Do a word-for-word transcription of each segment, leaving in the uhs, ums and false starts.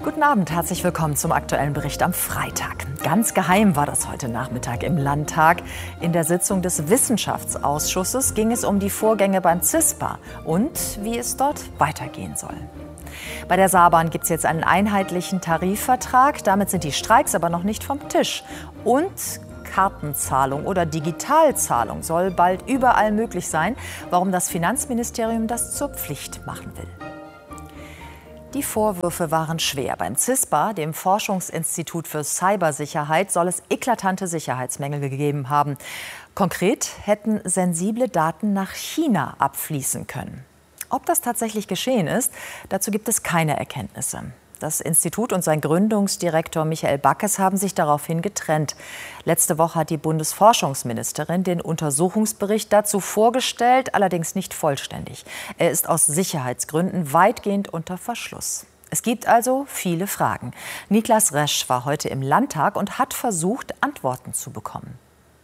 Guten Abend, herzlich willkommen zum aktuellen Bericht am Freitag. Ganz geheim war das heute Nachmittag im Landtag. In der Sitzung des Wissenschaftsausschusses ging es um die Vorgänge beim CISPA und wie es dort weitergehen soll. Bei der Saarbahn gibt es jetzt einen einheitlichen Tarifvertrag. Damit sind die Streiks aber noch nicht vom Tisch. Und Kartenzahlung oder Digitalzahlung soll bald überall möglich sein. Warum das Finanzministerium das zur Pflicht machen will. Die Vorwürfe waren schwer. Beim CISPA, dem Forschungsinstitut für Cybersicherheit, soll es eklatante Sicherheitsmängel gegeben haben. Konkret hätten sensible Daten nach China abfließen können. Ob das tatsächlich geschehen ist, dazu gibt es keine Erkenntnisse. Das Institut und sein Gründungsdirektor Michael Backes haben sich daraufhin getrennt. Letzte Woche hat die Bundesforschungsministerin den Untersuchungsbericht dazu vorgestellt, allerdings nicht vollständig. Er ist aus Sicherheitsgründen weitgehend unter Verschluss. Es gibt also viele Fragen. Niklas Resch war heute im Landtag und hat versucht, Antworten zu bekommen.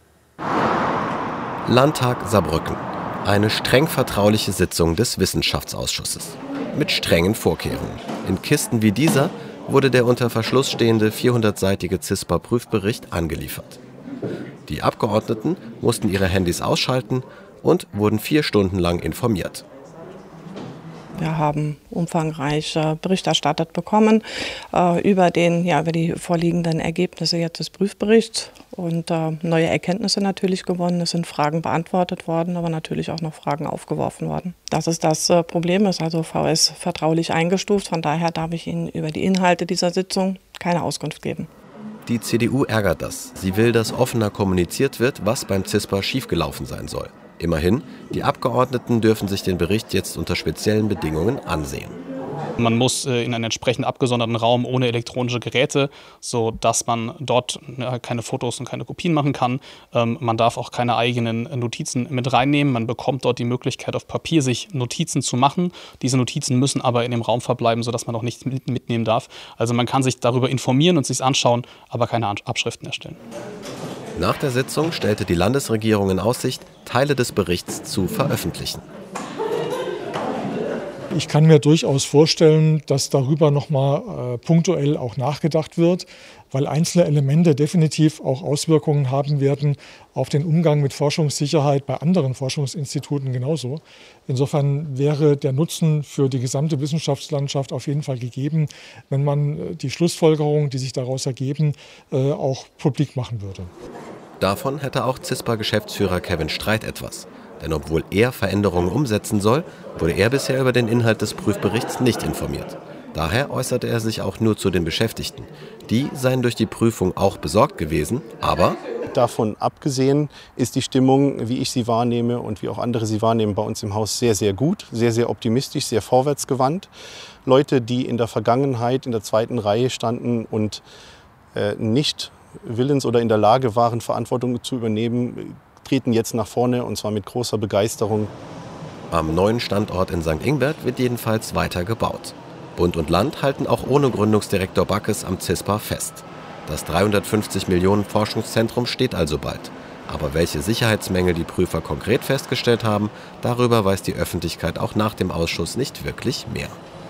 Landtag Saarbrücken. Eine streng vertrauliche Sitzung des Wissenschaftsausschusses. Mit strengen Vorkehrungen. In Kisten wie dieser wurde der unter Verschluss stehende vierhundertseitige CISPA-Prüfbericht angeliefert. Die Abgeordneten mussten ihre Handys ausschalten und wurden vier Stunden lang informiert. Wir haben umfangreich äh, Bericht erstattet bekommen äh, über, den, ja, über die vorliegenden Ergebnisse jetzt des Prüfberichts und äh, neue Erkenntnisse natürlich gewonnen. Es sind Fragen beantwortet worden, aber natürlich auch noch Fragen aufgeworfen worden. Das ist das äh, Problem, ist also V S vertraulich eingestuft. Von daher darf ich Ihnen über die Inhalte dieser Sitzung keine Auskunft geben. Die C D U ärgert das. Sie will, dass offener kommuniziert wird, was beim CISPA schiefgelaufen sein soll. Immerhin, die Abgeordneten dürfen sich den Bericht jetzt unter speziellen Bedingungen ansehen. Man muss in einen entsprechend abgesonderten Raum ohne elektronische Geräte, sodass man dort keine Fotos und keine Kopien machen kann. Man darf auch keine eigenen Notizen mit reinnehmen. Man bekommt dort die Möglichkeit, auf Papier sich Notizen zu machen. Diese Notizen müssen aber in dem Raum verbleiben, sodass man auch nichts mitnehmen darf. Also man kann sich darüber informieren und sich anschauen, aber keine Abschriften erstellen. Nach der Sitzung stellte die Landesregierung in Aussicht, Teile des Berichts zu veröffentlichen. Ich kann mir durchaus vorstellen, dass darüber noch mal äh, punktuell auch nachgedacht wird, weil einzelne Elemente definitiv auch Auswirkungen haben werden auf den Umgang mit Forschungssicherheit bei anderen Forschungsinstituten genauso. Insofern wäre der Nutzen für die gesamte Wissenschaftslandschaft auf jeden Fall gegeben, wenn man die Schlussfolgerungen, die sich daraus ergeben, äh, auch publik machen würde. Davon hätte auch CISPA-Geschäftsführer Kevin Streit etwas. Denn obwohl er Veränderungen umsetzen soll, wurde er bisher über den Inhalt des Prüfberichts nicht informiert. Daher äußerte er sich auch nur zu den Beschäftigten. Die seien durch die Prüfung auch besorgt gewesen, aber davon abgesehen ist die Stimmung, wie ich sie wahrnehme und wie auch andere sie wahrnehmen, bei uns im Haus sehr, sehr gut, sehr, sehr optimistisch, sehr vorwärtsgewandt. Leute, die in der Vergangenheit in der zweiten Reihe standen und äh, nicht willens oder in der Lage waren, Verantwortung zu übernehmen, treten jetzt nach vorne und zwar mit großer Begeisterung. Am neuen Standort in Sankt Ingbert wird jedenfalls weiter gebaut. Bund und Land halten auch ohne Gründungsdirektor Backes am CISPA fest. Das dreihundertfünfzig Millionen Forschungszentrum steht also bald. Aber welche Sicherheitsmängel die Prüfer konkret festgestellt haben, darüber weiß die Öffentlichkeit auch nach dem Ausschuss nicht wirklich mehr.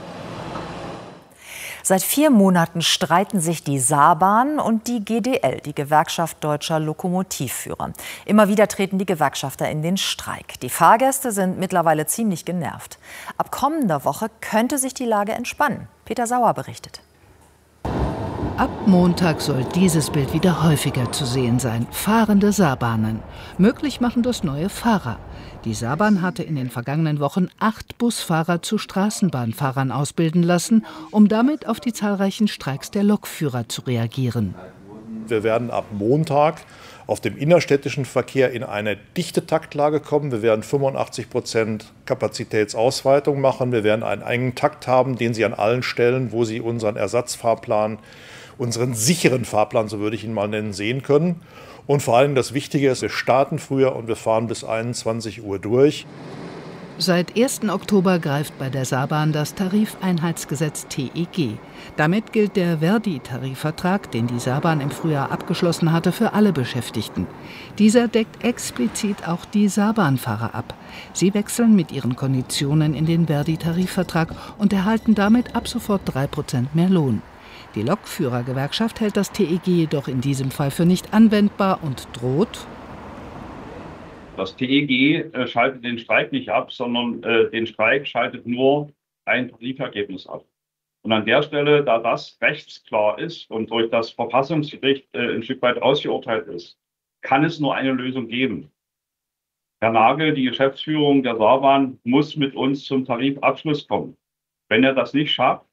Seit vier Monaten streiten sich die Saarbahn und die G D L, die Gewerkschaft Deutscher Lokomotivführer. Immer wieder treten die Gewerkschafter in den Streik. Die Fahrgäste sind mittlerweile ziemlich genervt. Ab kommender Woche könnte sich die Lage entspannen. Peter Sauer berichtet. Ab Montag soll dieses Bild wieder häufiger zu sehen sein. Fahrende Saarbahnen. Möglich machen das neue Fahrer. Die Saarbahn hatte in den vergangenen Wochen acht Busfahrer zu Straßenbahnfahrern ausbilden lassen, um damit auf die zahlreichen Streiks der Lokführer zu reagieren. Wir werden ab Montag auf dem innerstädtischen Verkehr in eine dichte Taktlage kommen. Wir werden fünfundachtzig Prozent Kapazitätsausweitung machen. Wir werden einen engen Takt haben, den Sie an allen Stellen, wo Sie unseren Ersatzfahrplan, unseren sicheren Fahrplan, so würde ich ihn mal nennen, sehen können. Und vor allem das Wichtige ist, wir starten früher und wir fahren bis einundzwanzig Uhr durch. Seit ersten Oktober greift bei der Saarbahn das Tarifeinheitsgesetz T E G. Damit gilt der Verdi-Tarifvertrag, den die Saarbahn im Frühjahr abgeschlossen hatte, für alle Beschäftigten. Dieser deckt explizit auch die Saarbahnfahrer ab. Sie wechseln mit ihren Konditionen in den Verdi-Tarifvertrag und erhalten damit ab sofort drei Prozent mehr Lohn. Die Lokführergewerkschaft hält das T E G jedoch in diesem Fall für nicht anwendbar und droht: Das T E G äh, schaltet den Streik nicht ab, sondern äh, den Streik schaltet nur ein Tarifergebnis ab. Und an der Stelle, da das rechtsklar ist und durch das Verfassungsgericht äh, ein Stück weit ausgeurteilt ist, kann es nur eine Lösung geben. Herr Nagel, die Geschäftsführung der Saarbahn, muss mit uns zum Tarifabschluss kommen. Wenn er das nicht schafft,